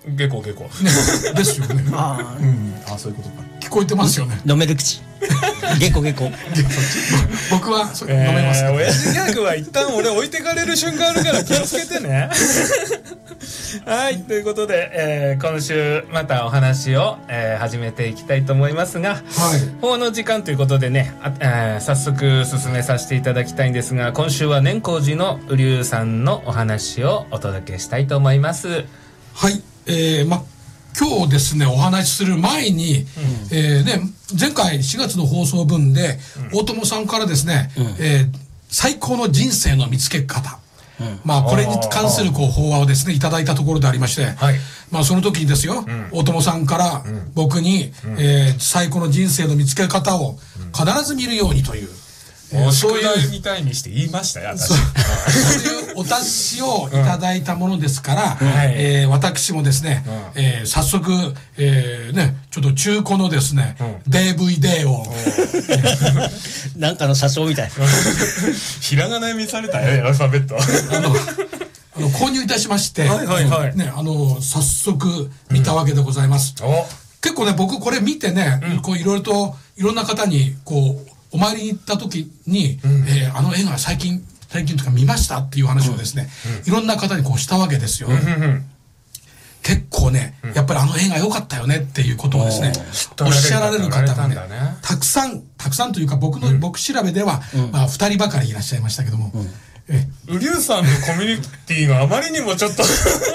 下校ですよね。 そういうことか。 聞こえてますよね。 飲める口。下校僕は飲めますけど、 親父ギャグは一旦俺置いてかれる瞬間あるから気をつけてね。はい、ということで、今週またお話を、始めていきたいと思いますが、法の時間ということでね、早速進めさせていただきたいんですが、今週は年光寺の雨竜さんのお話をお届けしたいと思います。 はい、今日ですねお話しする前に、前回4月の放送分で、大友さんからですね、最高の人生の見つけ方、これに関する法話をですねいただいたところでありまして、その時にですよ、大友さんから僕に、最高の人生の見つけ方を必ず見るようにという、 そういうみたいにして言いましたよ、私。 そういうお達しをいただいたものですから、私もですね、早速、ちょっと中古のですね、DVD をなんかの社長みたい。 ひらがな読みされたよ、アルファベット。 購入いたしまして、早速見たわけでございます。結構ね、僕これ見てね、いろいろといろんな方にお参りに行った時に、あの映画最近というか見ましたっていう話をですね、いろんな方にしたわけですよ。結構ね、やっぱりあの映画良かったよねっていうことをですね、おっしゃられる方がね、たくさんというか、僕調べでは、2人ばかりいらっしゃいましたけども、 雨竜さんのコミュニティがあまりにもちょっと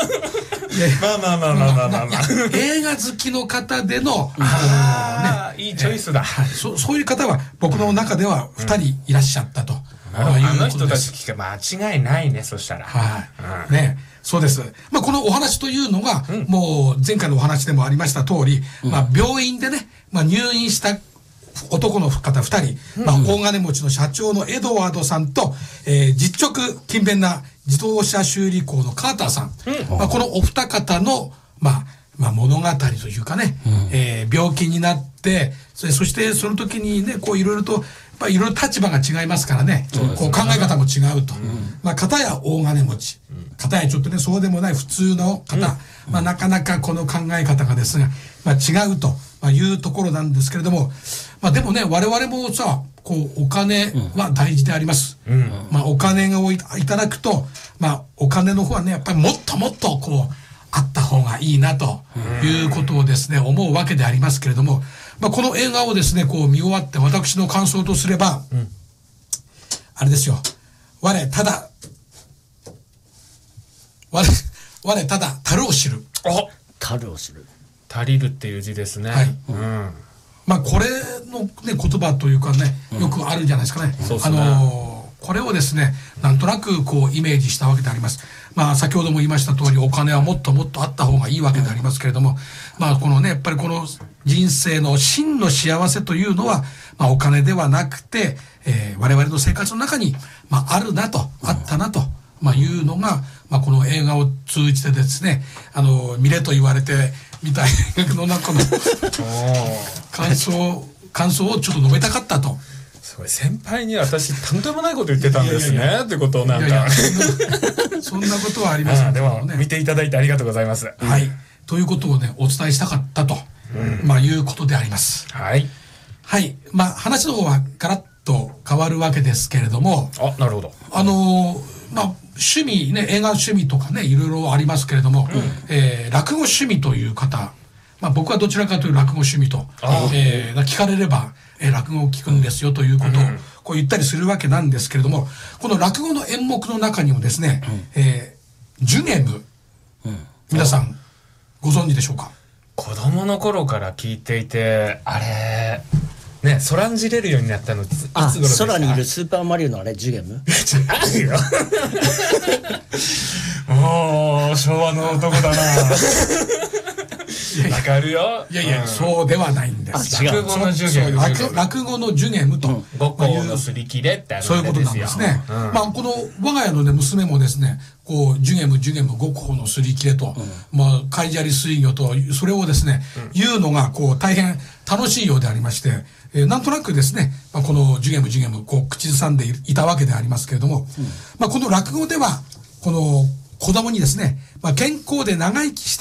映画好きの方でのいいチョイスだ。 そういう方は僕の中では2人いらっしゃったと。 あの人たち聞けば間違いないね、そしたら。 そうです。このお話というのが、もう前回のお話でもありました通り、病院でね、入院した男の方2人、大金持ちの社長のエドワードさんと、実直勤勉な自動車修理工のカーターさん、このお二方の物語というかね、病気になって、そしてその時にね、いろいろといろいろ立場が違いますからね、考え方も違うと。片や大金持ち、片やちょっとねそうでもない普通の方、なかなかこの考え方がですね、違うというところなんですけれども、でもね、我々もさ、お金は大事であります。お金をいただくと、お金の方はね、やっぱりもっともっとあった方がいいなということをですね、思うわけでありますけれども、この映画をですね、見終わって私の感想とすれば、あれですよ、我ただ樽を知る。 樽を知る。 足りるっていう字ですね。 これのね、言葉というかね、よくあるじゃないですかね。これをですね、なんとなくイメージしたわけであります。先ほども言いました通り、お金はもっともっとあった方がいいわけでありますけれども、このね、やっぱりこの人生の真の幸せというのは、お金ではなくて、我々の生活の中に、あるなと、あったなと、いうのが、この映画を通じてですね、見れと言われてみたいの中の感想をちょっと述べたかったと。 すごい、先輩に私とんでもないこと言ってたんですねってことをなんかそんなことはありません。 でも見ていただいてありがとうございます。 はい、ということをねお伝えしたかったと、いうことであります。はい、話の方はガラッと変わるわけですけれども、 なるほど。 趣味ね、映画趣味とかね、いろいろありますけれども、落語趣味という方、僕はどちらかというと落語趣味と、聞かれれば、落語を聞くんですよということを言ったりするわけなんですけれども、この落語の演目の中にもですね、ジュゲム、皆さんご存知でしょうか？ 子供の頃から聞いていて、あれね、そらんじれるようになったのいつ頃ですか？ 空にいるスーパーマリオのあれジュゲム？ 違うよ。もう昭和の男だな。わかるよ。 いや、そうではないんです。 落語のジュゲム。 落語のジュゲムと。 五行のすり切れってそういうことなんですね。この我が家のね、娘もですね、ジュゲム、五行のすり切れと、海砂利水魚と、それをですね、言うのが、大変楽しいようでありまして、なんとなくですね、このジュゲム、口ずさんでいたわけでありますけれども、この落語では、この子供にですね、健康で長生きした